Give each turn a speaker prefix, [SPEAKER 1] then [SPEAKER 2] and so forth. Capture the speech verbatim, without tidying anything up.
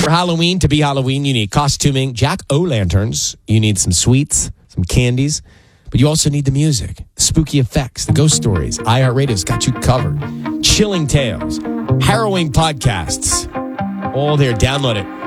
[SPEAKER 1] For Halloween, to be Halloween, you need costuming, jack-o'-lanterns, you need some sweets, some candies, but you also need the music, the spooky effects, the ghost stories. iHeartRadio's got you covered. Chilling tales, harrowing podcasts, all there. Download it.